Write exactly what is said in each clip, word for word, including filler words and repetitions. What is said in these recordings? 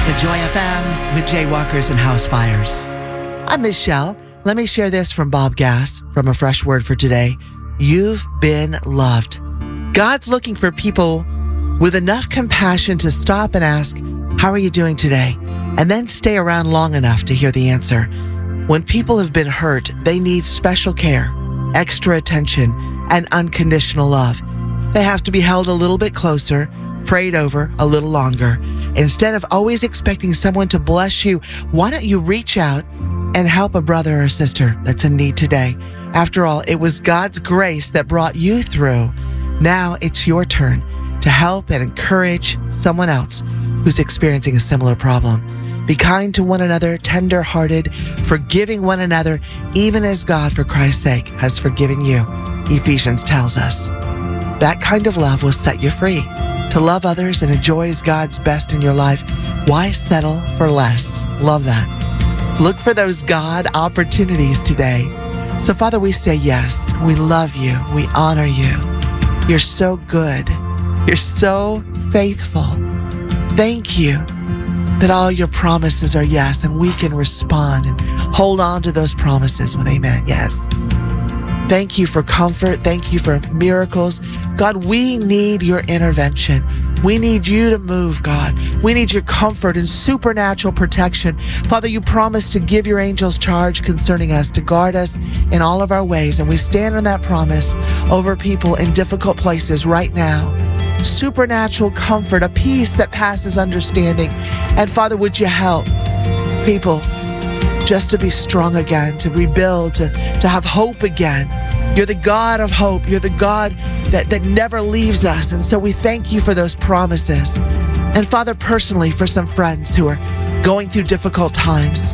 The Joy F M with Jaywalkers and House Fires. I'm Michelle. Let me share this from Bob Gass from A Fresh Word for Today. You've been loved. God's looking for people with enough compassion to stop and ask, how are you doing today? And then stay around long enough to hear the answer. When people have been hurt, they need special care, extra attention, and unconditional love. They have to be held a little bit closer, prayed over a little longer. Instead of always expecting someone to bless you, why don't you reach out and help a brother or sister that's in need today? After all, it was God's grace that brought you through. Now it's your turn to help and encourage someone else who's experiencing a similar problem. Be kind to one another, tender-hearted, forgiving one another, even as God, for Christ's sake, has forgiven you. Ephesians tells us. That kind of love will set you free. To love others and enjoy God's best in your life, why settle for less? Love that. Look for those God opportunities today. So, Father, we say yes. We love you. We honor you. You're so good. You're so faithful. Thank you that all your promises are yes, and we can respond and hold on to those promises with amen. Yes. Thank you for comfort. Thank you for miracles. God, we need your intervention. We need you to move, God. We need your comfort and supernatural protection. Father, you promised to give your angels charge concerning us, to guard us in all of our ways. And we stand on that promise over people in difficult places right now. Supernatural comfort, a peace that passes understanding. And Father, would you help people just to be strong again, to rebuild, to, to have hope again. You're the God of hope. You're the God that, that never leaves us. And so we thank you for those promises. And Father, personally, for some friends who are going through difficult times,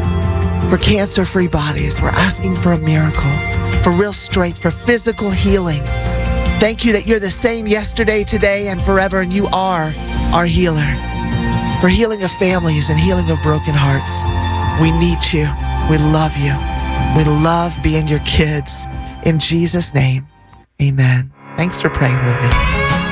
for cancer-free bodies, we're asking for a miracle, for real strength, for physical healing. Thank you that you're the same yesterday, today, and forever, and you are our healer. For healing of families and healing of broken hearts. We need you. We love you. We love being your kids. In Jesus' name, amen. Thanks for praying with me.